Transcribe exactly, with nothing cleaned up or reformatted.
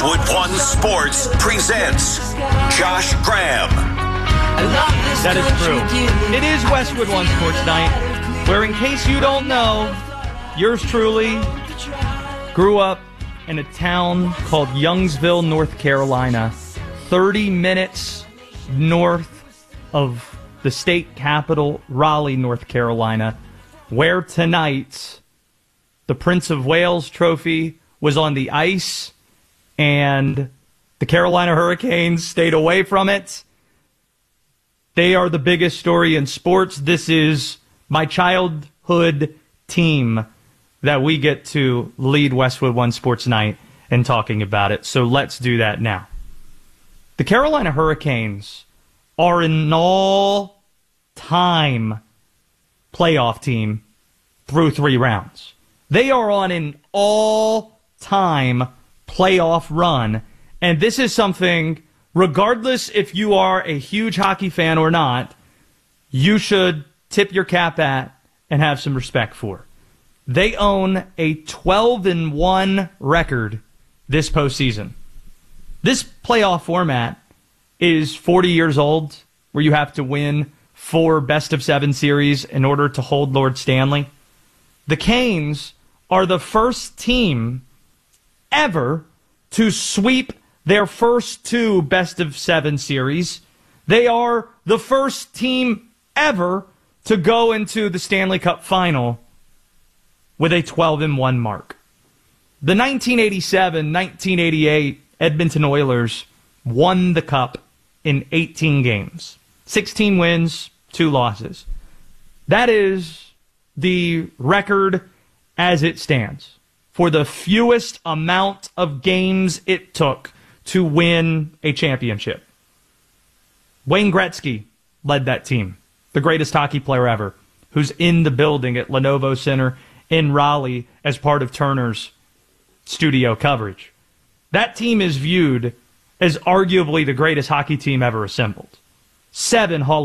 Westwood One Sports presents Josh Graham. That is true. It is Westwood One Sports Night, where, in case you don't know, yours truly grew up in a town called Youngsville, North Carolina, thirty minutes north of the state capital, Raleigh, North Carolina, where tonight the Prince of Wales trophy was on the ice and the Carolina Hurricanes stayed away from it. They are the biggest story in sports. This is my childhood team that we get to lead Westwood One Sports Night and talking about it. So let's do that now. The Carolina Hurricanes are an all-time playoff team through three rounds. They are on an all-time playoff run, and this is something, regardless if you are a huge hockey fan or not, you should tip your cap at and have some respect for. They own a twelve and one record this postseason. This playoff format is forty years old, where you have to win four best-of-seven series in order to hold Lord Stanley. The Canes are the first team ever to sweep their first two best-of-seven series. They are the first team ever to go into the Stanley Cup final with a twelve and one mark. The nineteen eighty-seven nineteen eighty-eight Edmonton Oilers won the Cup in eighteen games. sixteen wins, two losses. That is the record as it stands for the fewest amount of games it took to win a championship. Wayne Gretzky led that team, the greatest hockey player ever, who's in the building at Lenovo Center in Raleigh as part of Turner's studio coverage. That team is viewed as arguably the greatest hockey team ever assembled. Seven Hall